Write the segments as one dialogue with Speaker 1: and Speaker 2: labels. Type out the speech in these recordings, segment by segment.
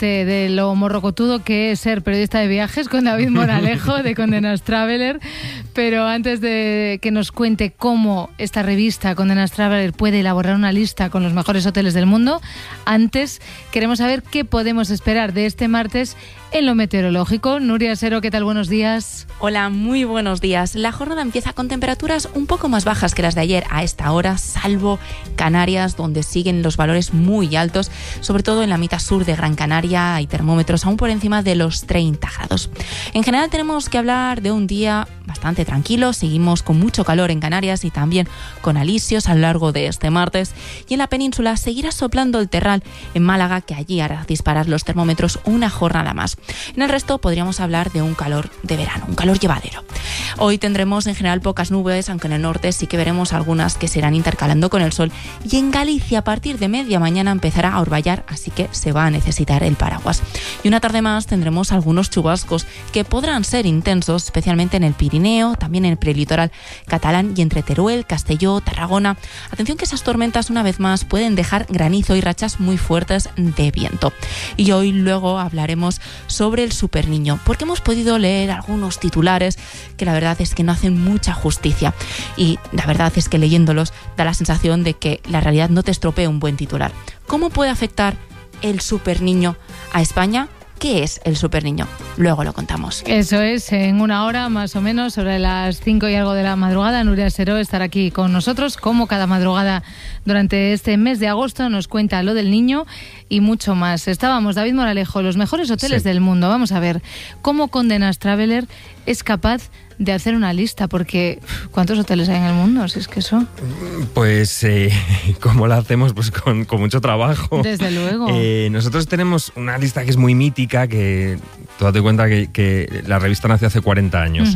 Speaker 1: parte de lo morrocotudo que es ser periodista de viajes con David Moralejo de Condé Nast Traveler, pero antes de que nos cuente cómo esta revista Condé Nast Traveler puede elaborar una lista con los mejores hoteles del mundo, antes queremos saber qué podemos esperar de este martes en lo meteorológico. Nuria Sero, ¿qué tal? Buenos días.
Speaker 2: Hola, muy buenos días. La jornada empieza con temperaturas un poco más bajas que las de ayer a esta hora, salvo Canarias, donde siguen los valores muy altos, sobre todo en la mitad sur de Gran Canaria hay termómetros aún por encima de los 30 grados. En general tenemos que hablar de un día bastante tranquilo, seguimos con mucho calor en Canarias y también con alisios a lo largo de este martes, y en la península seguirá soplando el terral en Málaga, que allí hará disparar los termómetros una jornada más. En el resto podríamos hablar de un calor de verano, un calor llevadero. Hoy tendremos en general pocas nubes, aunque en el norte sí que veremos algunas que se irán intercalando con el sol, y en Galicia a partir de media mañana empezará a orvallar, así que se va a necesitar el paraguas. Y una tarde más tendremos algunos chubascos que podrán ser intensos, especialmente en el Pirineo, también en el prelitoral catalán y entre Teruel, Castelló, Tarragona. Atención que esas tormentas una vez más pueden dejar granizo y rachas muy fuertes de viento. Y hoy luego hablaremos sobre el superniño, porque hemos podido leer algunos titulares que la verdad es que no hacen mucha justicia, y la verdad es que leyéndolos da la sensación de que la realidad no te estropea un buen titular. ¿Cómo puede afectar el superniño a España? ¿Qué es el superniño? Luego lo contamos.
Speaker 1: Eso es, en una hora más o menos, sobre las 5 y algo de la madrugada, Nuria Sero estará aquí con nosotros, como cada madrugada durante este mes de agosto. Nos cuenta lo del niño y mucho más. Estábamos, David Moralejo, los mejores hoteles del mundo. Vamos a ver cómo Condé Nast Traveler es capaz de hacer una lista, porque ¿cuántos hoteles hay en el mundo? Si es que eso...
Speaker 3: Pues, ¿cómo la hacemos? Pues con mucho trabajo.
Speaker 1: Desde luego.
Speaker 3: Nosotros tenemos una lista que es muy mítica, que tú date cuenta que la revista nació hace 40 años,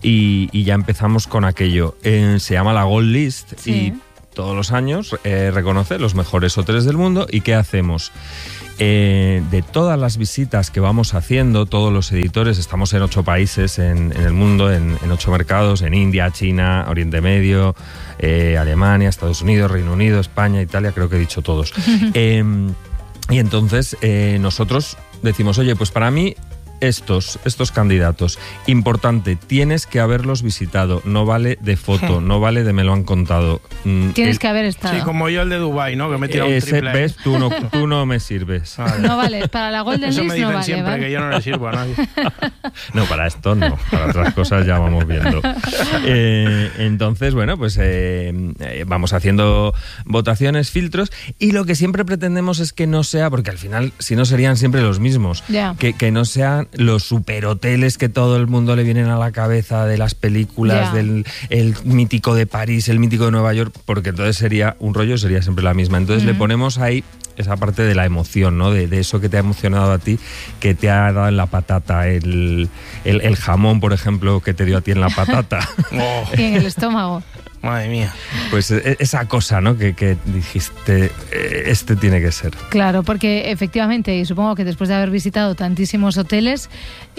Speaker 3: y ya empezamos con aquello. Se llama la Gold List, sí. Y todos los años reconoce los mejores hoteles del mundo. ¿Y qué hacemos? De todas las visitas que vamos haciendo, todos los editores, estamos en 8 países en el mundo, en 8 mercados, en India, China, Oriente Medio, Alemania, Estados Unidos, Reino Unido, España, Italia, creo que he dicho todos. Y entonces nosotros decimos, oye, pues para mí estos candidatos, importante, tienes que haberlos visitado, no vale de foto, no vale de me lo han contado.
Speaker 1: Tienes que haber estado.
Speaker 4: Sí, como yo el de Dubái, ¿no? Que me he tirado un triple.
Speaker 3: ¿Ves? Tú no me sirves.
Speaker 1: Vale. No vale, para la Golden List no vale. Eso me dicen siempre,
Speaker 4: ¿vale? Que yo no le sirvo a nadie.
Speaker 3: No, para esto no, para otras cosas ya vamos viendo. Entonces, bueno, pues vamos haciendo votaciones, filtros, y lo que siempre pretendemos es que no sea, porque al final, si no serían siempre los mismos, que no sean los superhoteles que todo el mundo le vienen a la cabeza de las películas, del el mítico de París, el mítico de Nueva York, porque entonces sería un rollo, sería siempre la misma. Entonces le ponemos ahí esa parte de la emoción, ¿no? De eso que te ha emocionado a ti, que te ha dado en la patata, el jamón, por ejemplo, que te dio a ti en la patata.
Speaker 1: Y en el estómago.
Speaker 4: Madre mía.
Speaker 3: Pues esa cosa, ¿no? Que dijiste, este tiene que ser.
Speaker 1: Claro, porque efectivamente, y supongo que después de haber visitado tantísimos hoteles,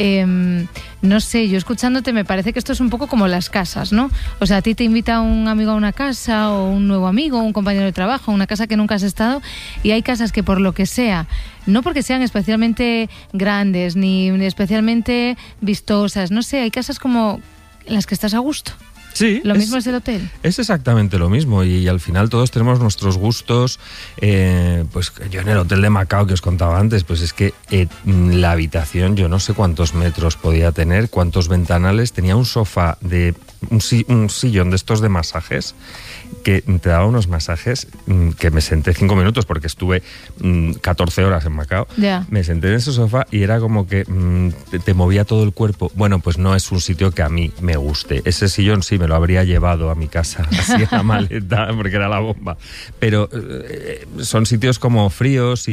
Speaker 1: no sé, yo escuchándote me parece que esto es un poco como las casas, ¿no? O sea, a ti te invita un amigo a una casa, o un nuevo amigo, un compañero de trabajo, una casa que nunca has estado, y hay casas que por lo que sea, no porque sean especialmente grandes, ni especialmente vistosas, no sé, hay casas como en las que estás a gusto.
Speaker 3: Sí,
Speaker 1: lo mismo es el hotel.
Speaker 3: Es exactamente lo mismo, y al final todos tenemos nuestros gustos. Pues yo en el hotel de Macao que os contaba antes, pues es que la habitación, yo no sé cuántos metros podía tener, cuántos ventanales, tenía un sofá de un sillón de estos de masajes, que te daba unos masajes que me senté 5 minutos porque estuve 14 horas en Macao. Me senté en ese sofá y era como que te movía todo el cuerpo. Bueno, pues no es un sitio que a mí me guste. Ese sillón sí me lo habría llevado a mi casa, así en la maleta, porque era la bomba. Pero son sitios como fríos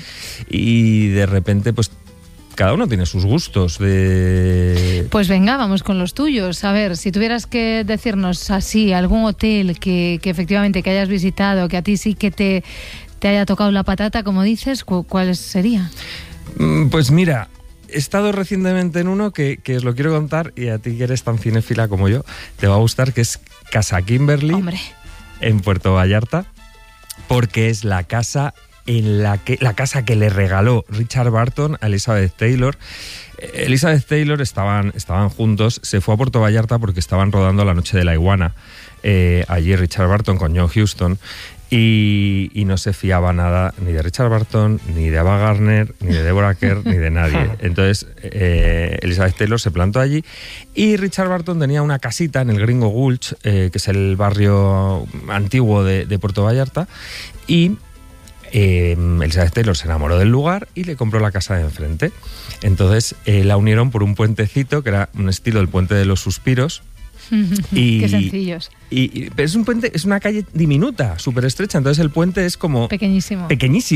Speaker 3: y de repente pues cada uno tiene sus gustos.
Speaker 1: Pues venga, vamos con los tuyos. A ver, si tuvieras que decirnos así algún hotel que efectivamente que hayas visitado, que a ti sí que te haya tocado la patata, como dices, ¿cuál sería?
Speaker 3: Pues mira, he estado recientemente en uno que os lo quiero contar, y a ti que eres tan cinéfila como yo, te va a gustar, que es Casa Kimberly.
Speaker 1: Hombre.
Speaker 3: En Puerto Vallarta, porque es la casa en la casa que le regaló Richard Burton a Elizabeth Taylor. Elizabeth Taylor estaban juntos, se fue a Puerto Vallarta porque estaban rodando La Noche de la Iguana, allí Richard Burton con John Huston, y no se fiaba nada ni de Richard Burton, ni de Ava Gardner, ni de Deborah Kerr, ni de nadie. Entonces Elizabeth Taylor se plantó allí y Richard Burton tenía una casita en el Gringo Gulch, que es el barrio antiguo de Puerto Vallarta, y Elizabeth Taylor se enamoró del lugar y le compró la casa de enfrente. Entonces la unieron por un puentecito que era un estilo del Puente de los Suspiros.
Speaker 1: Qué sencillos.
Speaker 3: Pero es un puente, es una calle diminuta, súper estrecha, entonces el puente es como
Speaker 1: pequeñísimo.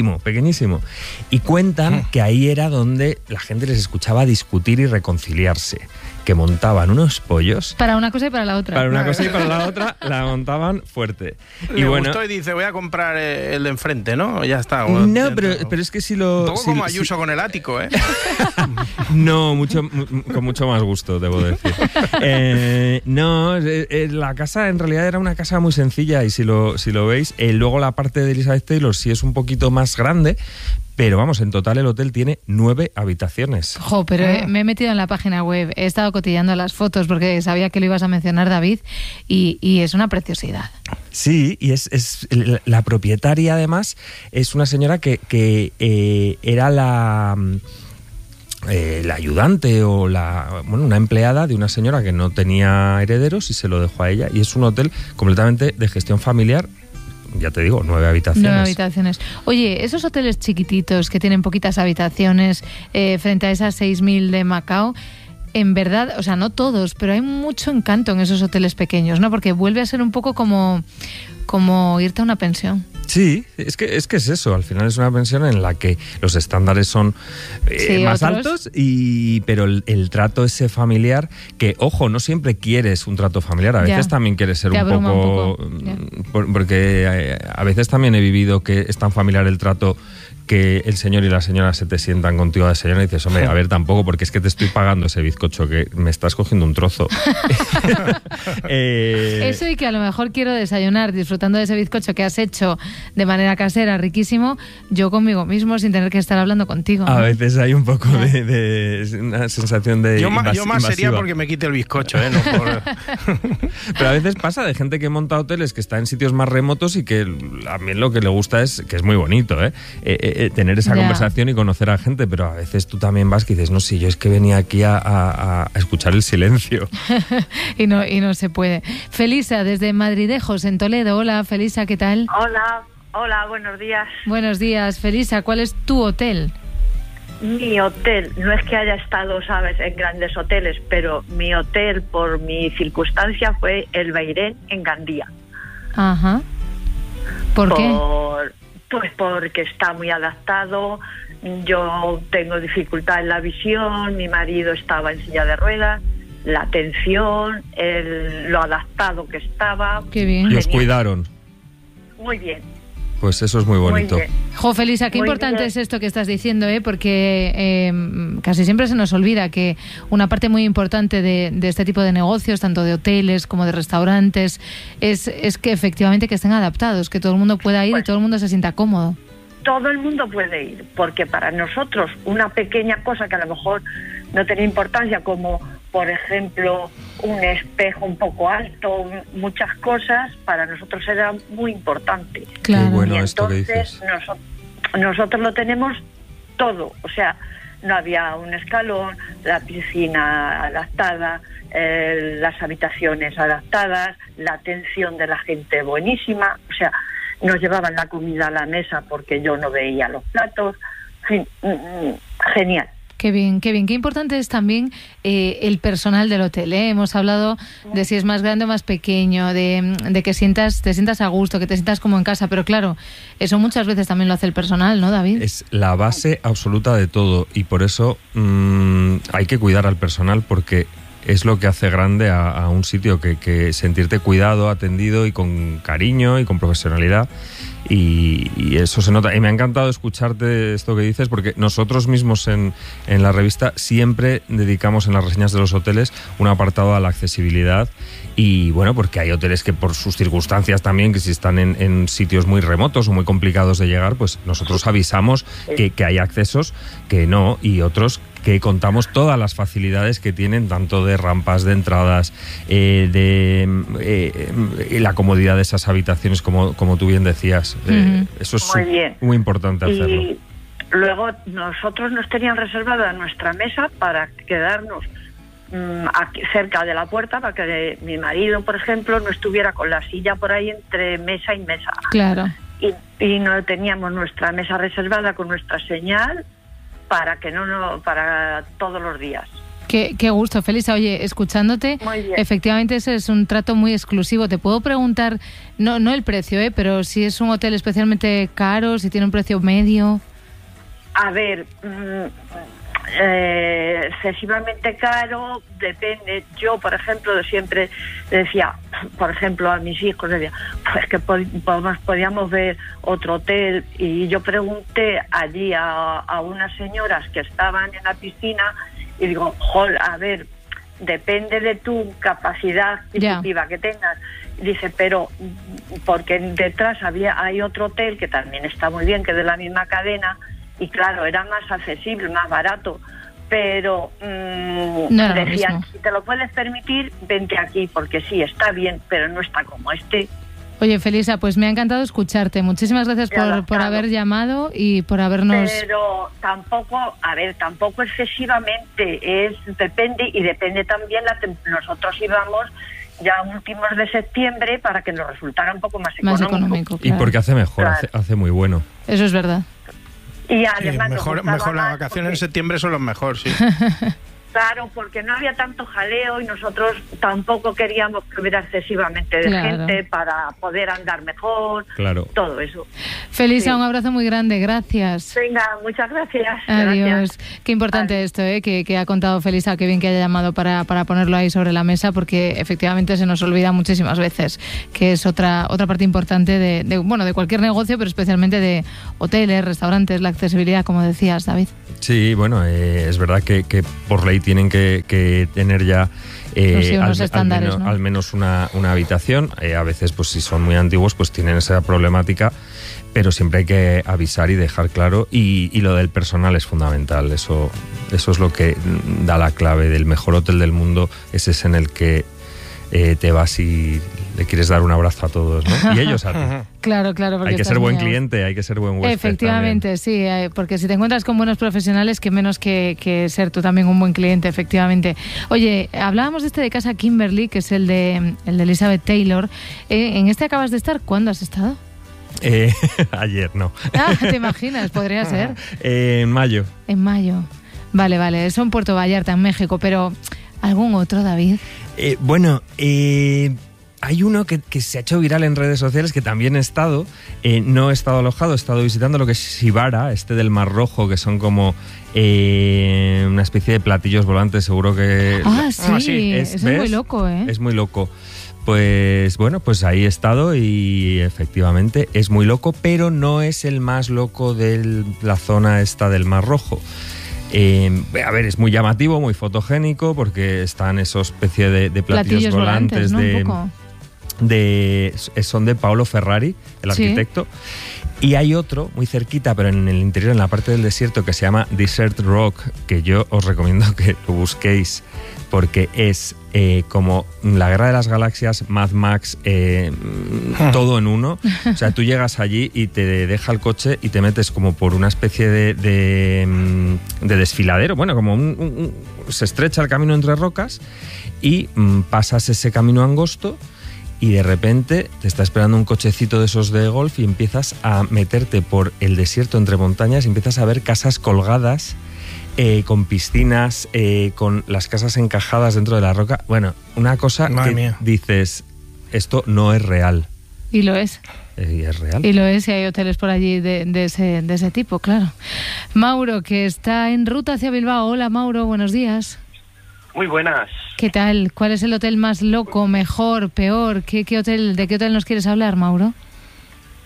Speaker 3: Y cuentan que ahí era donde la gente les escuchaba discutir y reconciliarse, que montaban unos pollos.
Speaker 1: Para una cosa y para la otra.
Speaker 3: Para una cosa y para la otra la montaban fuerte.
Speaker 4: Y gustó y dice, voy a comprar el de enfrente, ¿no? Ya está.
Speaker 3: No, pero es que si lo...
Speaker 4: Un poco como Ayuso con el ático, ¿eh?
Speaker 3: No, con mucho más gusto, debo decir. No, la casa en realidad era una casa muy sencilla y si lo veis, luego la parte de Elizabeth Taylor sí es un poquito más grande, pero vamos, en total el hotel tiene 9 habitaciones.
Speaker 1: Jo, pero me he metido en la página web, he estado cotillando las fotos porque sabía que lo ibas a mencionar, David, y es una preciosidad.
Speaker 3: Sí, y es la propietaria además es una señora que era la ayudante o una empleada de una señora que no tenía herederos y se lo dejó a ella, y es un hotel completamente de gestión familiar. Ya te digo, 9 habitaciones.
Speaker 1: 9 habitaciones. Oye, esos hoteles chiquititos que tienen poquitas habitaciones frente a esas 6.000 de Macao, en verdad, o sea, no todos, pero hay mucho encanto en esos hoteles pequeños, ¿no? Porque vuelve a ser un poco como irte a una pensión.
Speaker 3: Sí, es que es eso, al final es una pensión en la que los estándares son más altos, pero el trato ese familiar, que ojo, no siempre quieres un trato familiar, a veces también quieres ser un poco porque a veces también he vivido que es tan familiar el trato que el señor y la señora se te sientan contigo a desayunar y dices, hombre, a ver, tampoco, porque es que te estoy pagando ese bizcocho, que me estás cogiendo un trozo.
Speaker 1: Eso, y que a lo mejor quiero desayunar disfrutando de ese bizcocho que has hecho de manera casera, riquísimo, yo conmigo mismo, sin tener que estar hablando contigo, ¿no?
Speaker 3: A veces hay un poco de una sensación de
Speaker 4: yo más sería porque me quite el bizcocho, no por...
Speaker 3: Pero a veces pasa de gente que monta hoteles que está en sitios más remotos y que a mí lo que le gusta es, que es muy bonito, tener esa conversación y conocer a gente, pero a veces tú también vas que dices, no, si yo es que venía aquí a escuchar el silencio.
Speaker 1: y no se puede. Felisa, desde Madridejos, en Toledo. Hola, Felisa, ¿qué tal?
Speaker 5: Hola, buenos días.
Speaker 1: Buenos días, Felisa, ¿cuál es tu hotel?
Speaker 5: Mi hotel, no es que haya estado, sabes, en grandes hoteles, pero mi hotel, por mi circunstancia, fue el Beirén en Gandía.
Speaker 1: Ajá. ¿Por qué?
Speaker 5: Pues porque está muy adaptado. Yo tengo dificultad en la visión, mi marido estaba en silla de ruedas, la atención, lo adaptado que estaba.
Speaker 1: Qué bien.
Speaker 3: Y os cuidaron.
Speaker 5: Muy bien.
Speaker 3: Pues eso es muy bonito.
Speaker 5: Muy bien.
Speaker 1: Jo, Felisa, qué muy importante bien. Es esto que estás diciendo, porque casi siempre se nos olvida que una parte muy importante de este tipo de negocios, tanto de hoteles como de restaurantes, es que efectivamente que estén adaptados, que todo el mundo pueda ir y todo el mundo se sienta cómodo.
Speaker 5: Todo el mundo puede ir, porque para nosotros una pequeña cosa que a lo mejor no tiene importancia, como por ejemplo un espejo un poco alto, muchas cosas, para nosotros era muy importante.
Speaker 1: Claro.
Speaker 3: Qué bueno
Speaker 5: y
Speaker 3: esto que
Speaker 5: entonces
Speaker 3: dices.
Speaker 5: Nosotros lo tenemos todo, o sea, no había un escalón, la piscina adaptada, las habitaciones adaptadas, la atención de la gente buenísima, o sea, nos llevaban la comida a la mesa porque yo no veía los platos, en fin, genial.
Speaker 1: Qué bien, qué bien. Qué importante es también el personal del hotel, ¿eh? Hemos hablado de si es más grande o más pequeño, de que te sientas a gusto, que te sientas como en casa, pero claro, eso muchas veces también lo hace el personal, ¿no, David?
Speaker 3: Es la base absoluta de todo y por eso hay que cuidar al personal, porque es lo que hace grande a un sitio, que sentirte cuidado, atendido y con cariño y con profesionalidad y eso se nota. Y me ha encantado escucharte esto que dices, porque nosotros mismos en la revista siempre dedicamos en las reseñas de los hoteles un apartado a la accesibilidad. Y bueno, porque hay hoteles que por sus circunstancias también, que si están en sitios muy remotos o muy complicados de llegar, pues nosotros avisamos que hay accesos que no, y otros que contamos todas las facilidades que tienen, tanto de rampas, de entradas, la comodidad de esas habitaciones, como tú bien decías. Eso es muy importante hacerlo.
Speaker 5: Y luego nosotros nos tenían reservada nuestra mesa para quedarnos aquí cerca de la puerta, para que mi marido, por ejemplo, no estuviera con la silla por ahí entre mesa y mesa.
Speaker 1: Claro.
Speaker 5: Y no teníamos nuestra mesa reservada con nuestra señal para para todos los días.
Speaker 1: Qué gusto, Felisa. Oye, escuchándote, efectivamente ese es un trato muy exclusivo. Te puedo preguntar, no el precio, pero si es un hotel especialmente caro, si tiene un precio medio.
Speaker 5: A ver, excesivamente caro, depende. Yo, por ejemplo, siempre decía, por ejemplo, a mis hijos, decía, pues que podíamos ver otro hotel, y yo pregunté allí a unas señoras que estaban en la piscina y digo, a ver, depende de tu capacidad adquisitiva que tengas. Dice, pero porque detrás hay otro hotel que también está muy bien, que es de la misma cadena, y claro, era más accesible, más barato, pero decían, si te lo puedes permitir, vente aquí, porque sí, está bien, pero no está como este.
Speaker 1: Oye, Felisa, pues me ha encantado escucharte. Muchísimas gracias por haber llamado y por habernos...
Speaker 5: Pero tampoco excesivamente, depende también, nosotros íbamos ya últimos de septiembre para que nos resultara un poco más económico.
Speaker 1: Claro.
Speaker 3: Y porque hace mejor, hace muy bueno.
Speaker 1: Eso es verdad.
Speaker 5: Y además
Speaker 4: mejor las vacaciones en septiembre son los mejores, sí.
Speaker 5: Claro, porque no había tanto jaleo y nosotros tampoco queríamos que hubiera excesivamente de gente para poder andar mejor, todo eso.
Speaker 1: Felisa, un abrazo muy grande, gracias.
Speaker 5: Venga, muchas gracias.
Speaker 1: Adiós. Qué importante esto, que ha contado Felisa, qué bien que haya llamado para ponerlo ahí sobre la mesa, porque efectivamente se nos olvida muchísimas veces, que es otra parte importante de cualquier negocio, pero especialmente de hoteles, restaurantes, la accesibilidad, como decías, David.
Speaker 3: Sí, bueno, es verdad que por ley tienen que tener ya al menos una habitación. A veces, pues si son muy antiguos, pues tienen esa problemática, pero siempre hay que avisar y dejar claro. Y lo del personal es fundamental. Eso es lo que da la clave del mejor hotel del mundo. Ese es en el que te vas y le quieres dar un abrazo a todos, ¿no? Y ellos a ti.
Speaker 1: Claro, porque
Speaker 3: hay que ser buen cliente, hay que ser buen huésped.
Speaker 1: Efectivamente, también. Sí, porque si te encuentras con buenos profesionales, que menos que ser tú también un buen cliente, efectivamente. Oye, hablábamos de Casa Kimberly, que es el de Elizabeth Taylor. ¿En este acabas de estar? ¿Cuándo has estado?
Speaker 3: Ayer, no.
Speaker 1: ¿Te imaginas? Podría ser.
Speaker 3: En mayo.
Speaker 1: En mayo. Vale. Eso en Puerto Vallarta, en México, pero ¿algún otro, David?
Speaker 3: Hay uno que se ha hecho viral en redes sociales, que también he estado, no he estado alojado, he estado visitando lo que es Shibara, del Mar Rojo, que son como una especie de platillos volantes, seguro que...
Speaker 1: Sí, es muy loco,
Speaker 3: Es muy loco. Pues bueno, pues ahí he estado y efectivamente es muy loco, pero no es el más loco de la zona del Mar Rojo. A ver, es muy llamativo, muy fotogénico, porque están esos especie de platillos volantes, ¿no? Son de Paolo Ferrari, el arquitecto. Y hay otro muy cerquita, pero en el interior, en la parte del desierto, que se llama Desert Rock, que yo os recomiendo que lo busquéis, porque es como la Guerra de las Galaxias, Mad Max, todo en uno. O sea, tú llegas allí y te deja el coche y te metes como por una especie de desfiladero. Bueno, como se estrecha el camino entre rocas y pasas ese camino angosto y de repente te está esperando un cochecito de esos de golf y empiezas a meterte por el desierto entre montañas y empiezas a ver casas colgadas, con piscinas, con las casas encajadas dentro de la roca. Bueno, una cosa dices, esto no es real.
Speaker 1: Y lo es.
Speaker 3: Y es real.
Speaker 1: Y lo es, y hay hoteles por allí de ese tipo, claro. Mauro, que está en ruta hacia Bilbao. Hola, Mauro, buenos días.
Speaker 6: Muy buenas.
Speaker 1: ¿Qué tal? ¿Cuál es el hotel más loco, mejor, peor? ¿De qué hotel nos quieres hablar, Mauro?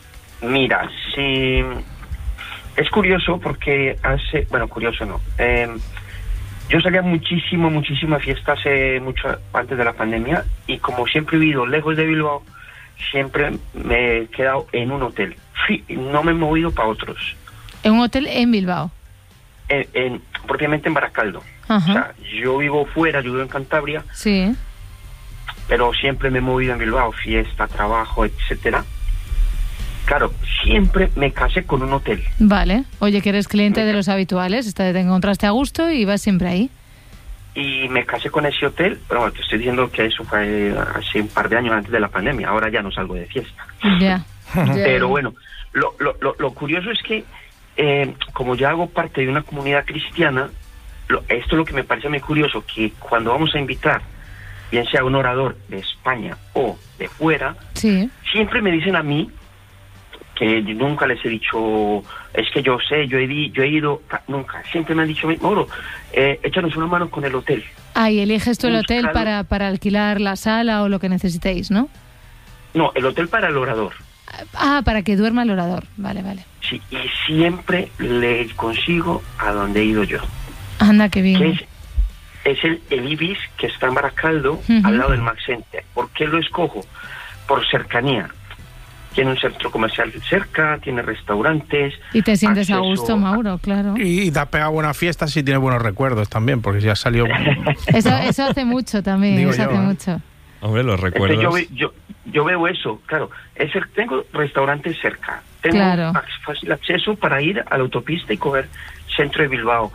Speaker 6: Mira, sí, es curioso porque curioso no. Yo salía muchísima fiesta mucho antes de la pandemia, y como siempre he vivido lejos de Bilbao, siempre me he quedado en un hotel. No me he movido para otros.
Speaker 1: ¿En un hotel en Bilbao?
Speaker 6: Propiamente en Baracaldo.
Speaker 1: Ajá.
Speaker 6: O sea, yo vivo fuera, yo vivo en Cantabria.
Speaker 1: Sí.
Speaker 6: Pero siempre me he movido en Bilbao, fiesta, trabajo, etcétera. Claro, siempre me casé con un hotel.
Speaker 1: Vale. Oye, que eres cliente de los habituales, te encontraste a gusto y vas siempre ahí.
Speaker 6: Y me casé con ese hotel, pero bueno, te estoy diciendo que eso fue hace un par de años antes de la pandemia. Ahora ya no salgo de fiesta.
Speaker 1: Ya.
Speaker 6: Pero bueno, lo curioso es que como ya hago parte de una comunidad cristiana, esto es lo que me parece muy curioso, que cuando vamos a invitar, bien sea un orador de España o de fuera,
Speaker 1: sí,
Speaker 6: siempre me dicen a mí, que nunca les he dicho, es que yo sé, yo he ido, nunca, siempre me han dicho, Mauro, échanos una mano con el hotel.
Speaker 1: Y eliges tú el hotel para alquilar la sala o lo que necesitéis, ¿no?
Speaker 6: No, el hotel para el orador.
Speaker 1: Para que duerma el orador, vale.
Speaker 6: Sí, y siempre le consigo a donde he ido yo.
Speaker 1: Anda, qué bien.
Speaker 6: Que es el Ibis, que está en Baracaldo, al lado del Max Center. ¿Por qué lo escojo? Por cercanía. Tiene un centro comercial cerca, tiene restaurantes.
Speaker 1: Y te sientes a gusto, Mauro, claro.
Speaker 4: Y te has pegado buenas fiestas y tienes buenos recuerdos también, porque ya salió...
Speaker 1: eso hace mucho tamén, hace mucho.
Speaker 3: Hombre, los recuerdos...
Speaker 6: Yo veo eso, claro. Tengo restaurantes cerca. Tengo fácil acceso para ir a la autopista y coger centro de Bilbao.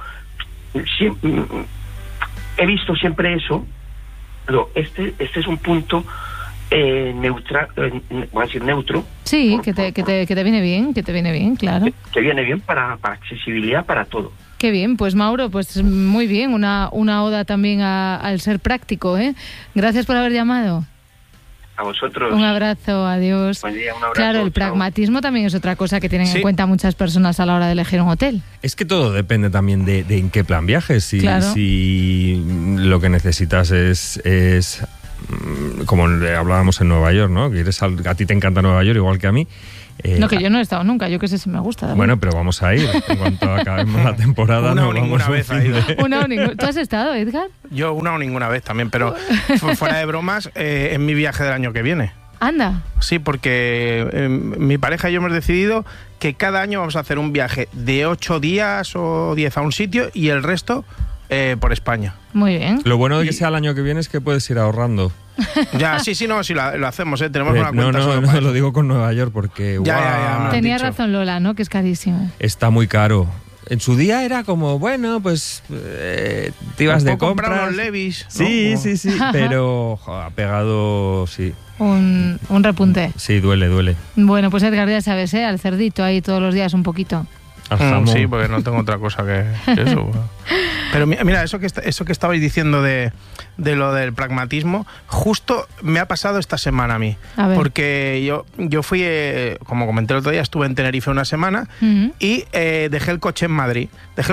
Speaker 6: He visto siempre eso. Pero este es un punto... neutral, voy a decir neutro.
Speaker 1: Sí, que te viene bien, claro.
Speaker 6: Que viene bien para accesibilidad para todo.
Speaker 1: Qué bien, pues Mauro, pues muy bien, una oda también al ser práctico, ¿eh? Gracias por haber llamado.
Speaker 6: A vosotros.
Speaker 1: Un abrazo, adiós.
Speaker 6: Buen día, un abrazo.
Speaker 1: Claro, el pragmatismo también es otra cosa que tienen en cuenta muchas personas a la hora de elegir un hotel.
Speaker 3: Es que todo depende también de en qué plan viajes. Si lo que necesitas es como hablábamos en Nueva York, ¿no? Que a ti te encanta Nueva York igual que a mí.
Speaker 1: No, que yo no he estado nunca, yo que sé si me gusta. David.
Speaker 3: Bueno, pero vamos a ir. En cuanto acabemos la temporada,
Speaker 4: una o ninguna vez ha ido.
Speaker 1: ¿Tú has estado, Edgar?
Speaker 4: Yo una o ninguna vez también, pero fuera de bromas, en mi viaje del año que viene.
Speaker 1: Anda.
Speaker 4: Sí, porque mi pareja y yo hemos decidido que cada año vamos a hacer un viaje de 8 días o 10 a un sitio y el resto por España.
Speaker 1: Muy bien.
Speaker 3: Lo bueno de que sea el año que viene es que puedes ir ahorrando.
Speaker 4: Ya, sí, lo hacemos, tenemos una cuenta.
Speaker 3: No, lo digo con Nueva York porque...
Speaker 4: Ya,
Speaker 1: tenía razón Lola, ¿no? Que es carísimo.
Speaker 3: Está muy caro. En su día era como, bueno, pues te ibas de compras.
Speaker 4: Comprar unos Levis.
Speaker 3: Sí, ¿no? Sí, pero ha pegado, sí.
Speaker 1: Un repunte.
Speaker 3: Sí, duele.
Speaker 1: Bueno, pues Edgar, ya sabes, al cerdito ahí todos los días un poquito.
Speaker 4: Sí, porque no tengo otra cosa que eso. Pero mira, eso que estabais diciendo de lo del pragmatismo, justo me ha pasado esta semana a mí. Porque yo fui, como comenté el otro día, estuve en Tenerife una semana y dejé el coche en Madrid.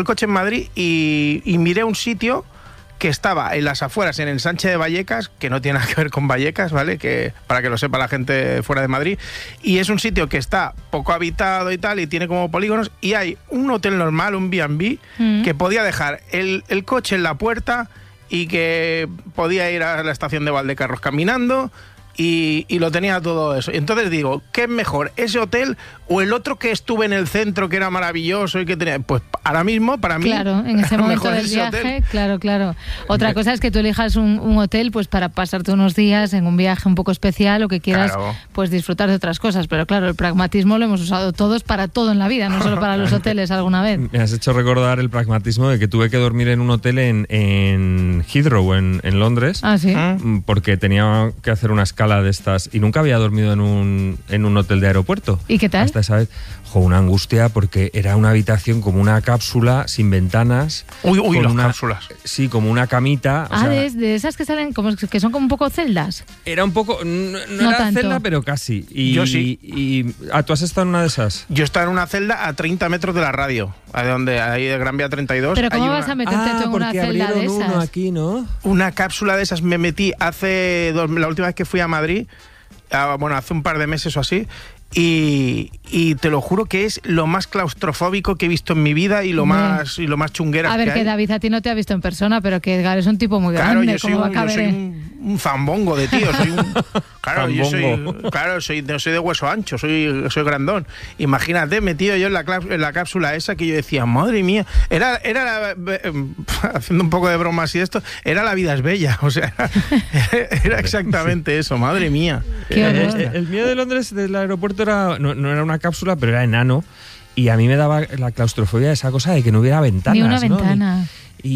Speaker 4: Y miré un sitio que estaba en las afueras, en el Sánchez de Vallecas, que no tiene nada que ver con Vallecas, ¿vale? Que para que lo sepa la gente fuera de Madrid. Y es un sitio que está poco habitado y tal, y tiene como polígonos, y hay un hotel normal, un B&B, que podía dejar el coche en la puerta y que podía ir a la estación de Valdecarros caminando, y lo tenía todo eso. Entonces digo, ¿qué es mejor? ¿Ese hotel o el otro que estuve en el centro, que era maravilloso y que tenía? Pues ahora mismo, para mí...
Speaker 1: Claro, en ese momento del viaje, claro. Otra cosa es que tú elijas un hotel pues para pasarte unos días en un viaje un poco especial o que quieras pues disfrutar de otras cosas. Pero claro, el pragmatismo lo hemos usado todos para todo en la vida, no solo para los hoteles alguna vez.
Speaker 3: Me has hecho recordar el pragmatismo de que tuve que dormir en un hotel en Heathrow, en Londres.
Speaker 1: Ah, sí.
Speaker 3: Porque tenía que hacer una escala de estas y nunca había dormido en un hotel de aeropuerto.
Speaker 1: ¿Y qué tal?
Speaker 3: Hasta esa vez, una angustia porque era una habitación como una cápsula sin ventanas.
Speaker 4: Uy, las cápsulas.
Speaker 3: Sí, como una camita.
Speaker 1: De esas que salen que son como un poco celdas.
Speaker 3: Era un poco, no era
Speaker 1: tanto.
Speaker 3: celda, pero casi.
Speaker 4: Yo sí.
Speaker 3: ¿Tú has estado en una de esas?
Speaker 4: Yo estaba en una celda a 30 metros de la radio, ahí de Gran Vía 32.
Speaker 1: Pero ¿cómo vas a meterte tú en una celda de esas?
Speaker 3: Uno aquí, ¿no?
Speaker 4: Una cápsula de esas me metí la última vez que fui a Madrid, hace un par de meses o así, y te lo juro que es lo más claustrofóbico que he visto en mi vida y lo más chunguera.
Speaker 1: A ver, que David a ti no te ha visto en persona, pero que Edgar es un tipo muy grande.
Speaker 4: Yo soy un zambongo de tío, soy de hueso ancho, soy grandón. Imagínate, metido yo en la cápsula esa que yo decía, madre mía, era haciendo un poco de bromas y esto, era La vida es bella, o sea, era exactamente eso, madre mía.
Speaker 3: El mío de Londres del aeropuerto no era una cápsula, pero era enano, y a mí me daba la claustrofobia esa cosa de que no hubiera ventanas.
Speaker 1: Ni una ventana.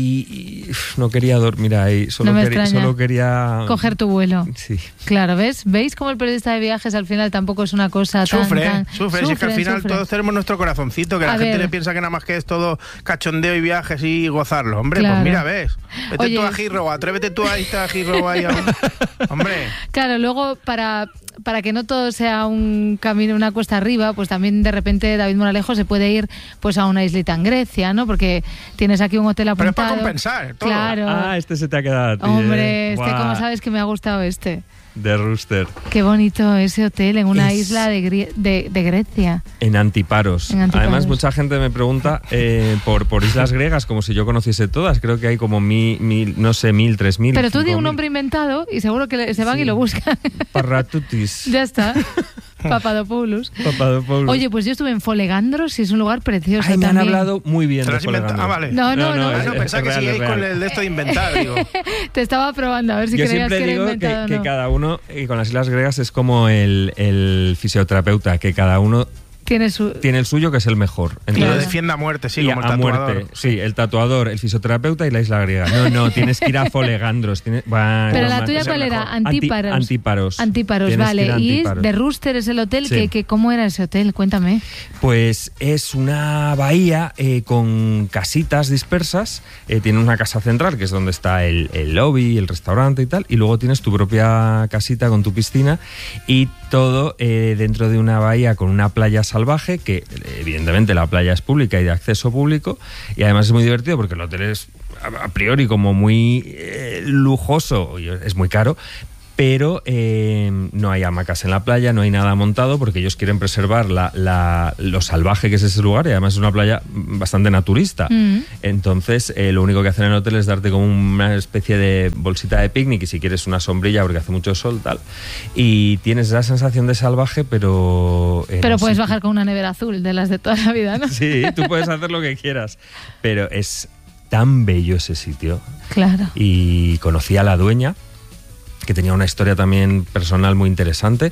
Speaker 3: Y no quería dormir ahí, solo quería
Speaker 1: coger tu vuelo.
Speaker 3: Sí.
Speaker 1: Claro, ¿veis cómo el periodista de viajes al final tampoco es una cosa
Speaker 4: sufre. Si es que al final todos tenemos nuestro corazoncito, que la gente le piensa que nada más que es todo cachondeo y viajes y gozarlo. Hombre, pues mira, ves. Vete tú a Heathrow, atrévete tú a irte a Heathrow ahí. Hombre.
Speaker 1: Claro, luego para que no todo sea un camino, una cuesta arriba, pues también de repente David Moralejo se puede ir pues a una islita en Grecia, ¿no? Porque tienes aquí un hotel apuntado.
Speaker 4: Pero es para compensar todo.
Speaker 1: Claro.
Speaker 3: Este se te ha quedado a ti.
Speaker 1: Hombre, ¿cómo sabes que me ha gustado este?
Speaker 3: De Rooster.
Speaker 1: Qué bonito ese hotel en una isla de Grecia.
Speaker 3: En Antiparos. Además, mucha gente me pregunta por islas griegas, como si yo conociese todas. Creo que hay como 1.000, no sé, 1.000, 3.000.
Speaker 1: Pero tú di un nombre inventado y seguro que se van y lo buscan.
Speaker 3: Parratutis.
Speaker 1: Ya está. Papadopoulos. Oye, pues yo estuve en Folegandros y es un lugar precioso también.
Speaker 3: Me han hablado muy bien de Folegandros.
Speaker 4: Vale.
Speaker 1: No.
Speaker 4: Pensaba que seguíais con el de esto de inventar, digo.
Speaker 1: Te estaba probando a ver si creías que era inventado.
Speaker 3: Yo siempre digo que cada uno, y con las islas griegas es como el fisioterapeuta, que cada uno tiene el suyo, que es el mejor.
Speaker 4: Entonces, lo defiende a muerte, sí, como el tatuador.
Speaker 3: Muerte, sí, el tatuador, el fisioterapeuta y la isla griega. No, tienes que ir a Folegandros. Pero
Speaker 1: la tuya, ¿cuál era? Antiparos. Antiparos, vale. Y de Rooster es el hotel. Sí. ¿Cómo era ese hotel? Cuéntame.
Speaker 3: Pues es una bahía con casitas dispersas. Tiene una casa central, que es donde está el lobby, el restaurante y tal. Y luego tienes tu propia casita con tu piscina. Y todo dentro de una bahía con una playa salvaje, que evidentemente la playa es pública y de acceso público, y además es muy divertido porque el hotel es a priori como muy lujoso, es muy caro, pero no hay hamacas en la playa, no hay nada montado, porque ellos quieren preservar lo salvaje que es ese lugar, y además es una playa bastante naturista. Entonces, lo único que hacen en el hotel es darte como una especie de bolsita de picnic, y si quieres una sombrilla porque hace mucho sol, tal. Y tienes esa sensación de salvaje, pero
Speaker 1: puedes bajar con una nevera azul, de las de toda la vida, ¿no?
Speaker 3: Sí, tú puedes hacer lo que quieras, pero es tan bello ese sitio.
Speaker 1: Claro.
Speaker 3: Y conocí a la dueña, que tenía una historia también personal muy interesante,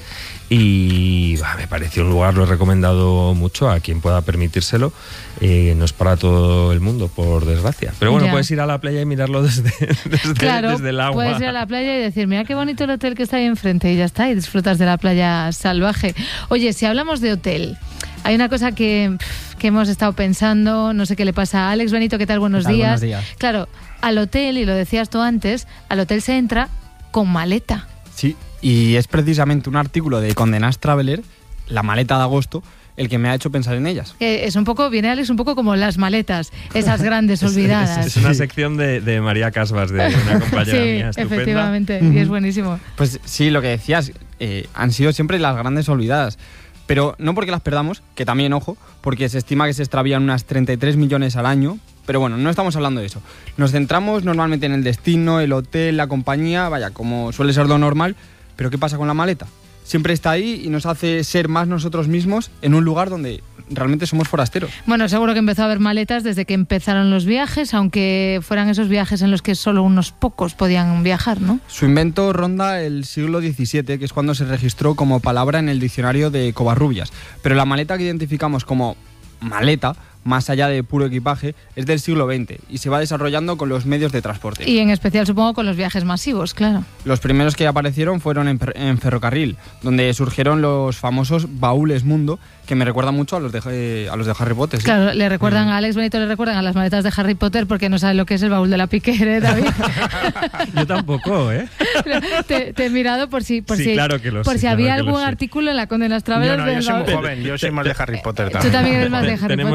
Speaker 3: y me pareció un lugar, lo he recomendado mucho a quien pueda permitírselo. No es para todo el mundo, por desgracia, pero bueno, puedes ir a la playa y mirarlo desde el agua.
Speaker 1: Puedes ir a la playa y decir, mira qué bonito el hotel que está ahí enfrente, y ya está, y disfrutas de la playa salvaje. Oye, si hablamos de hotel, hay una cosa que hemos estado pensando, no sé qué le pasa a Alex. Benito, ¿qué tal? Buenos días. Claro, al hotel, y lo decías tú antes, al hotel se entra con maleta.
Speaker 7: Sí, y es precisamente un artículo de Condé Nast Traveler, la maleta de agosto, el que me ha hecho pensar en ellas.
Speaker 1: Viene Alex un poco como las maletas, esas grandes olvidadas.
Speaker 3: Es una sección de María Casbas, de una compañera mía estupenda.
Speaker 1: Efectivamente, y es buenísimo.
Speaker 7: Pues sí, lo que decías, han sido siempre las grandes olvidadas. Pero no porque las perdamos, que también, ojo, porque se estima que se extravían unas 33 millones al año. Pero bueno, no estamos hablando de eso. Nos centramos normalmente en el destino, el hotel, la compañía, como suele ser lo normal. Pero ¿qué pasa con la maleta? Siempre está ahí y nos hace ser más nosotros mismos en un lugar donde realmente somos forasteros. Bueno, seguro que empezó a haber maletas desde que empezaron los viajes, aunque fueran esos viajes en los que solo unos pocos podían viajar, ¿no? Su invento ronda el siglo XVII, que es cuando se registró como palabra en el diccionario de Covarrubias. Pero la maleta que identificamos como maleta, más allá de puro equipaje, es del siglo XX y se va desarrollando con los medios de transporte. Y en especial, supongo, con los viajes masivos, claro. Los primeros que aparecieron fueron en ferrocarril, donde surgieron los famosos baúles mundo, que me recuerdan mucho a los de Harry Potter. ¿Sí? Claro, le recuerdan a Alex Benito, le recuerdan a las maletas de Harry Potter, porque no sabe lo que es el baúl de la Piquer, David.
Speaker 3: Yo tampoco, ¿eh?
Speaker 1: Te he mirado por si
Speaker 3: claro que lo sé,
Speaker 1: si había algún artículo en la Condé Nast Traveler.
Speaker 4: Yo soy muy joven, yo soy más de Harry Potter también.
Speaker 1: Tú también eres más de Harry
Speaker 3: Tenemos
Speaker 1: Potter.
Speaker 3: que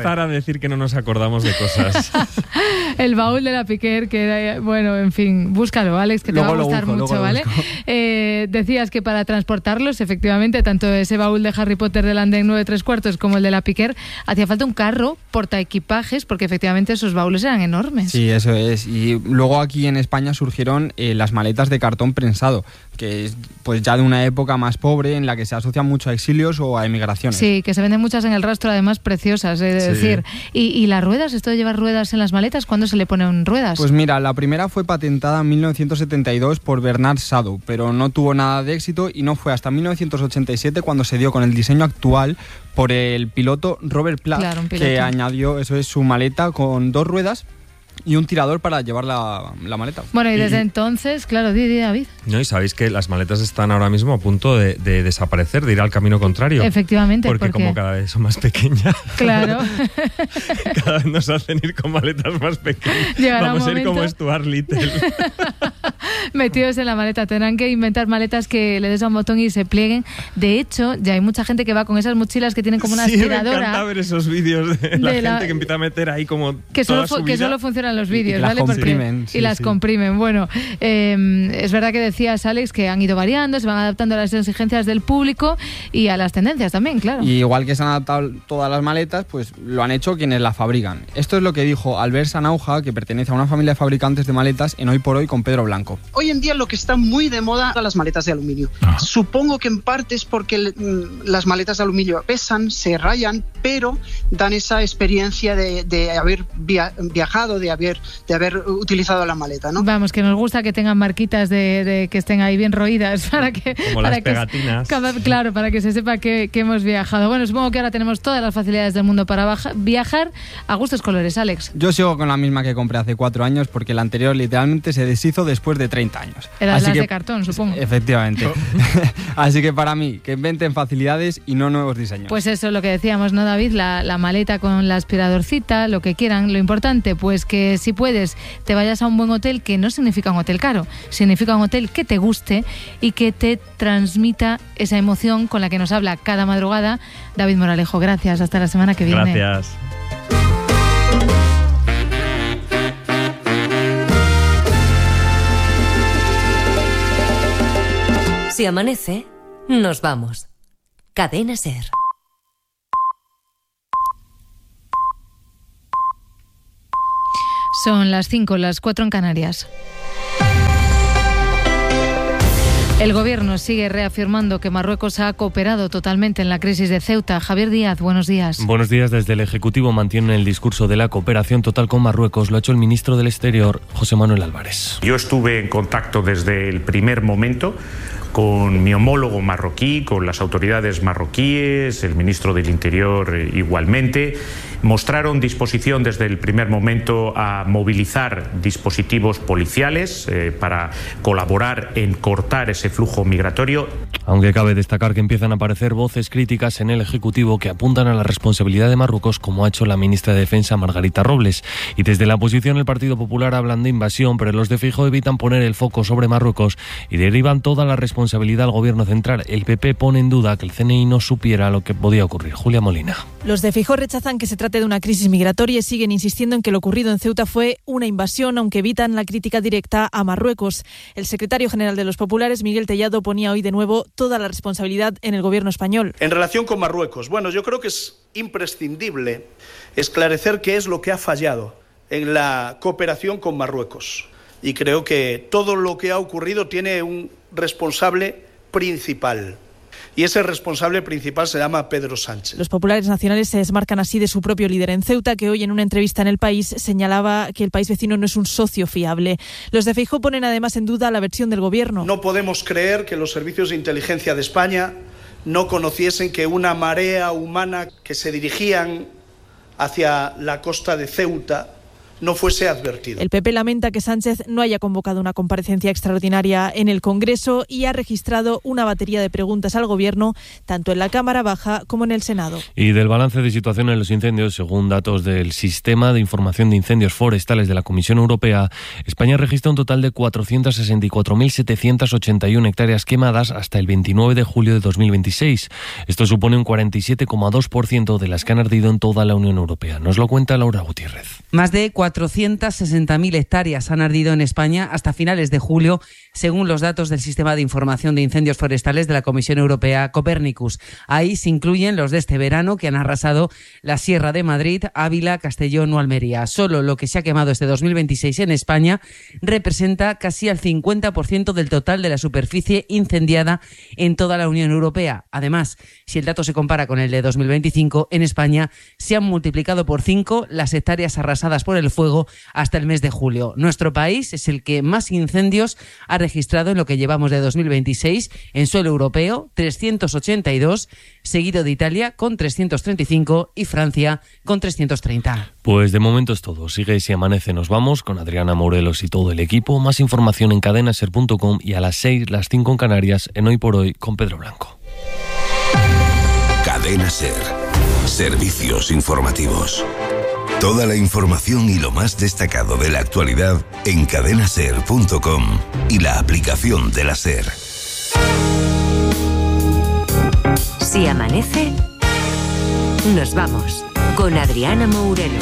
Speaker 3: empezar a decir que no nos acordamos de cosas.
Speaker 1: El baúl de la Piquer, que era, bueno, en fin, búscalo, Alex, que luego te va a gustar mucho, ¿vale? Decías que para transportarlos, efectivamente, tanto ese baúl de Harry Potter del andén 9 3/4 como el de la Piquer, hacía falta un carro portaequipajes, porque efectivamente esos baúles eran enormes.
Speaker 7: Sí, eso es. Y luego aquí en España surgieron las maletas de cartón prensado, que es pues ya de una época más pobre en la que se asocian mucho a exilios o a emigraciones.
Speaker 1: Sí, que se venden muchas en el rastro, además preciosas, es decir. ¿Y las ruedas? ¿Esto de llevar ruedas en las maletas? ¿Cuándo se le ponen ruedas?
Speaker 7: Pues mira, la primera fue patentada en 1972 por Bernard Sado, pero no tuvo nada de éxito y no fue hasta 1987 cuando se dio con el diseño actual por el piloto Robert Platt, claro, que añadió, eso es, su maleta con 2 ruedas y un tirador para llevar la maleta.
Speaker 1: Bueno, y desde entonces, claro, di David.
Speaker 3: No, y sabéis que las maletas están ahora mismo a punto de desaparecer, de ir al camino contrario.
Speaker 1: Efectivamente.
Speaker 3: Porque como cada vez son más pequeñas.
Speaker 1: Claro.
Speaker 3: Cada vez nos hacen ir con maletas más pequeñas. Vamos a ir como Stuart Little.
Speaker 1: Metidos en la maleta. Tendrán que inventar maletas que le des a un botón y se plieguen. De hecho, ya hay mucha gente que va con esas mochilas que tienen como una aspiradora.
Speaker 3: Me encanta ver esos vídeos de la gente que empieza a meter ahí como
Speaker 1: que
Speaker 3: toda su vida.
Speaker 1: Que solo funcionan los vídeos,
Speaker 7: y
Speaker 1: ¿vale?
Speaker 7: Las comprimen,
Speaker 1: y las comprimen. Bueno, es verdad que decías, Alex, que han ido variando, se van adaptando a las exigencias del público y a las tendencias también, claro.
Speaker 7: Y igual que se han adaptado todas las maletas, pues lo han hecho quienes las fabrican. Esto es lo que dijo Albert Sanauja, que pertenece a una familia de fabricantes de maletas, en Hoy por Hoy con Pedro Blanco.
Speaker 8: Hoy en día lo que está muy de moda son las maletas de aluminio. Supongo que en parte es porque las maletas de aluminio pesan, se rayan, pero dan esa experiencia de haber viajado, de haber utilizado la maleta, ¿no?
Speaker 1: Vamos, que nos gusta que tengan marquitas de que estén ahí bien roídas para que...
Speaker 3: Como
Speaker 1: para
Speaker 3: las pegatinas.
Speaker 1: Claro, para que se sepa que hemos viajado. Bueno, supongo que ahora tenemos todas las facilidades del mundo para viajar a gustos colores, Alex.
Speaker 7: Yo sigo con la misma que compré hace 4 años porque la anterior literalmente se deshizo después de 30 años.
Speaker 1: Eran las de cartón, supongo.
Speaker 7: Efectivamente. Así que para mí, que inventen facilidades y no nuevos diseños.
Speaker 1: Pues eso es lo que decíamos, ¿no, David? La maleta con la aspiradorcita, lo que quieran. Lo importante, pues que si puedes, te vayas a un buen hotel, que no significa un hotel caro, significa un hotel que te guste y que te transmita esa emoción con la que nos habla cada madrugada David Moralejo. Gracias, hasta la semana que viene.
Speaker 3: Gracias.
Speaker 9: Si amanece, nos vamos. Cadena SER.
Speaker 1: Son las 5, las 4 en Canarias. El Gobierno sigue reafirmando que Marruecos ha cooperado totalmente en la crisis de Ceuta. Javier Díaz, buenos días.
Speaker 10: Buenos días. Desde el Ejecutivo mantienen el discurso de la cooperación total con Marruecos. Lo ha hecho el ministro del Exterior, José Manuel Álvarez.
Speaker 11: Yo estuve en contacto desde el primer momento con mi homólogo marroquí, con las autoridades marroquíes, el ministro del Interior igualmente. Mostraron disposición desde el primer momento a movilizar dispositivos policiales para colaborar en cortar ese flujo migratorio.
Speaker 10: Aunque cabe destacar que empiezan a aparecer voces críticas en el Ejecutivo que apuntan a la responsabilidad de Marruecos, como ha hecho la ministra de Defensa Margarita Robles. Y desde la oposición el Partido Popular hablan de invasión, pero los de Feijóo evitan poner el foco sobre Marruecos y derivan toda la responsabilidad al Gobierno central. El PP pone en duda que el CNI no supiera lo que podía ocurrir. Julia Molina.
Speaker 12: Los de Feijóo rechazan que se trate de una crisis migratoria y siguen insistiendo en que lo ocurrido en Ceuta fue una invasión, aunque evitan la crítica directa a Marruecos. El secretario general de los populares, Miguel Tellado, ponía hoy de nuevo toda la responsabilidad en el Gobierno español.
Speaker 13: En relación con Marruecos, bueno, yo creo que es imprescindible esclarecer qué es lo que ha fallado en la cooperación con Marruecos. Y creo que todo lo que ha ocurrido tiene un responsable principal. Y ese responsable principal se llama Pedro Sánchez.
Speaker 12: Los populares nacionales se desmarcan así de su propio líder en Ceuta, que hoy en una entrevista en El País señalaba que el país vecino no es un socio fiable. Los de Feijóo ponen además en duda la versión del Gobierno.
Speaker 13: No podemos creer que los servicios de inteligencia de España no conociesen que una marea humana que se dirigían hacia la costa de Ceuta no fuese advertido.
Speaker 12: El PP lamenta que Sánchez no haya convocado una comparecencia extraordinaria en el Congreso y ha registrado una batería de preguntas al Gobierno, tanto en la Cámara Baja como en el Senado.
Speaker 10: Y del balance de situación en los incendios, según datos del Sistema de Información de Incendios Forestales de la Comisión Europea, España registra un total de 464.781 hectáreas quemadas hasta el 29 de julio de 2026. Esto supone un 47,2% de las que han ardido en toda la Unión Europea. Nos lo cuenta Laura Gutiérrez.
Speaker 14: Más de 460.000 hectáreas han ardido en España hasta finales de julio, según los datos del Sistema de Información de Incendios Forestales de la Comisión Europea Copernicus. Ahí se incluyen los de este verano, que han arrasado la Sierra de Madrid, Ávila, Castellón o Almería. Solo lo que se ha quemado este 2026 en España representa casi el 50% del total de la superficie incendiada en toda la Unión Europea. Además, si el dato se compara con el de 2025, en España se han multiplicado por 5 las hectáreas arrasadas por el fuego hasta el mes de julio. Nuestro país es el que más incendios ha registrado en lo que llevamos de 2026 en suelo europeo, 382, seguido de Italia con 335 y Francia con 330.
Speaker 10: Pues de momento es todo. Sigue Si Amanece. Nos vamos con Adriana Morelos y todo el equipo. Más información en cadenaser.com y a las 6, las 5 en Canarias, en Hoy por Hoy con Pedro Blanco.
Speaker 15: Cadena Ser. Servicios informativos. Toda la información y lo más destacado de la actualidad en cadenaser.com y la aplicación de la SER.
Speaker 9: Si amanece, nos vamos con Adriana Morelos.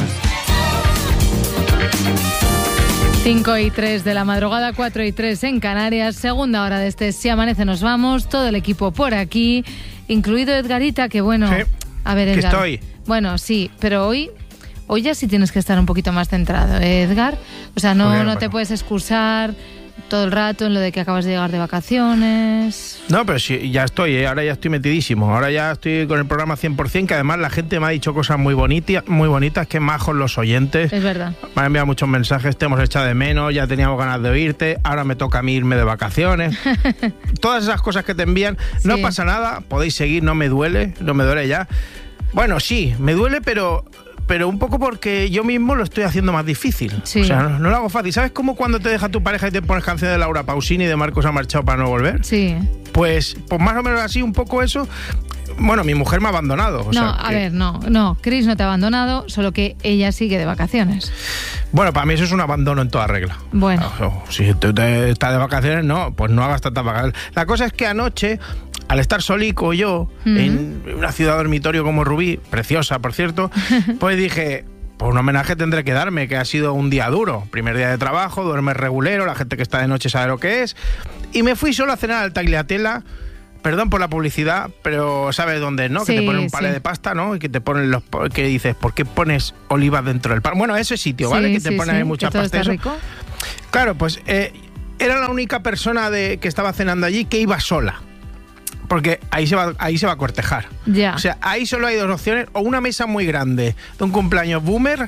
Speaker 1: 5:03 de la madrugada, 4:03 en Canarias, segunda hora de este Si Amanece Nos Vamos, todo el equipo por aquí, incluido Edgarita, que bueno,
Speaker 4: sí,
Speaker 1: a ver, Edgar.
Speaker 4: Que estoy.
Speaker 1: Bueno, sí, pero hoy ya sí tienes que estar un poquito más centrado, ¿eh, Edgar? O sea, no te puedes excusar todo el rato en lo de que acabas de llegar de vacaciones.
Speaker 4: No, pero sí, ya estoy, ahora ya estoy metidísimo. Ahora ya estoy con el programa 100%, que además la gente me ha dicho cosas muy bonitas, que majos los oyentes.
Speaker 1: Es verdad.
Speaker 4: Me han enviado muchos mensajes, te hemos echado de menos, ya teníamos ganas de oírte, ahora me toca a mí irme de vacaciones. Todas esas cosas que te envían, no pasa nada, podéis seguir, no me duele ya. Bueno, sí, me duele, pero un poco porque yo mismo lo estoy haciendo más difícil.
Speaker 1: Sí.
Speaker 4: O sea, no lo hago fácil. ¿Sabes cómo cuando te deja tu pareja y te pones canciones de Laura Pausini y de Marcos ha marchado para no volver?
Speaker 1: Sí.
Speaker 4: Pues más o menos así, un poco eso. Bueno, mi mujer me ha abandonado.
Speaker 1: No, Chris no te ha abandonado, solo que ella sigue de vacaciones.
Speaker 4: Bueno, para mí eso es un abandono en toda regla.
Speaker 1: Bueno.
Speaker 4: Si tú estás de vacaciones, no, pues no hagas tantas vacaciones. La cosa es que anoche, al estar solico yo, en una ciudad dormitorio como Rubí, preciosa, por cierto, pues dije, pues un homenaje tendré que darme, que ha sido un día duro. Primer día de trabajo, duermes regulero, la gente que está de noche sabe lo que es. Y me fui solo a cenar al Tagliatella. Perdón por la publicidad, pero ¿sabes dónde, no?
Speaker 1: Sí,
Speaker 4: que te ponen un palé de pasta, ¿no? Y que te ponen que dices, ¿por qué pones olivas dentro del pan? Bueno, ese sitio, ¿vale? Que te ponen ahí mucha pasta.
Speaker 1: ¿Está rico?
Speaker 4: Claro, pues era la única persona que estaba cenando allí que iba sola. Porque ahí se va a cortejar.
Speaker 1: Ya.
Speaker 4: O sea, ahí solo hay dos opciones: o una mesa muy grande de un cumpleaños boomer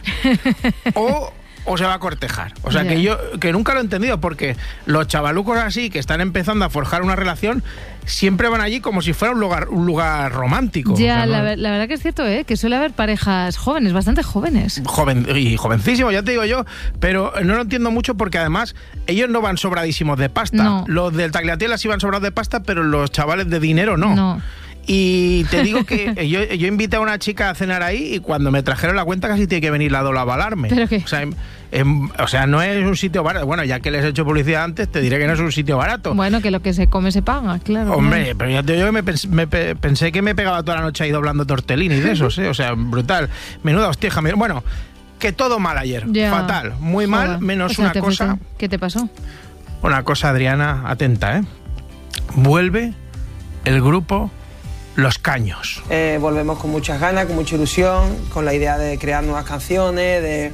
Speaker 4: o se va a cortejar. O sea, que nunca lo he entendido, porque los chavalucos así, que están empezando a forjar una relación, siempre van allí como si fuera un lugar romántico.
Speaker 1: Ya,
Speaker 4: o sea,
Speaker 1: la verdad que es cierto, que suele haber parejas jóvenes, bastante jóvenes.
Speaker 4: Y jovencísimos, ya te digo yo, pero no lo entiendo mucho porque además ellos no van sobradísimos de pasta.
Speaker 1: No.
Speaker 4: Los del Tagliatella sí van sobrados de pasta, pero los chavales de dinero no. Y te digo que yo invité a una chica a cenar ahí y cuando me trajeron la cuenta casi tiene que venir la Dola a avalarme.
Speaker 1: ¿Pero qué?
Speaker 4: O sea, no es un sitio barato. Bueno, ya que les he hecho publicidad antes, te diré que no es un sitio barato.
Speaker 1: Bueno, que lo que se come se paga, claro.
Speaker 4: Hombre, pero ya te digo que pensé que me pegaba toda la noche ahí doblando tortellini de esos, O sea, brutal. Menuda hostia, bueno, que todo mal ayer.
Speaker 1: Ya.
Speaker 4: Fatal, muy mal, menos una cosa.
Speaker 1: ¿Qué te pasó?
Speaker 4: Una cosa, Adriana, atenta, Vuelve el grupo Los Caños.
Speaker 16: Volvemos con muchas ganas, con mucha ilusión, con la idea de crear nuevas canciones, de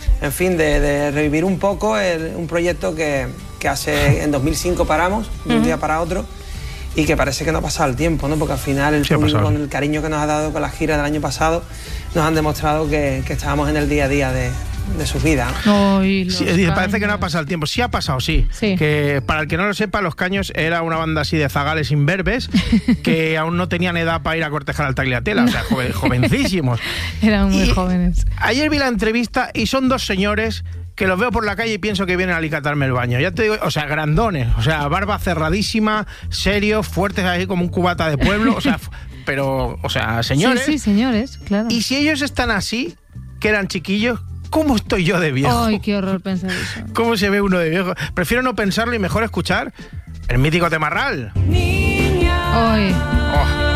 Speaker 16: revivir un poco un proyecto que hace en 2005 paramos, de un día para otro, y que parece que no ha pasado el tiempo, ¿no? Porque al final el público, con el cariño que nos ha dado con la gira del año pasado, nos han demostrado que estábamos en el día a día de sus vidas.
Speaker 4: Parece que no ha pasado el tiempo. Sí ha pasado, sí. Que para el que no lo sepa, Los Caños era una banda así de zagales imberbes que aún no tenían edad para ir a cortejar al Tagliatella, o sea, jovencísimos.
Speaker 1: Eran muy jóvenes.
Speaker 4: Ayer vi la entrevista y son dos señores que los veo por la calle y pienso que vienen a alicatarme el baño. Ya te digo, o sea, grandones, o sea, barba cerradísima, serios, fuertes, así como un cubata de pueblo, o sea, pero, o sea, señores.
Speaker 1: Sí, señores, claro.
Speaker 4: Y si ellos están así, que eran chiquillos, ¿cómo estoy yo de viejo?
Speaker 1: Ay, qué horror pensar eso.
Speaker 4: ¿Cómo se ve uno de viejo? Prefiero no pensarlo y mejor escuchar el mítico Temarral.
Speaker 1: Niña. Ay.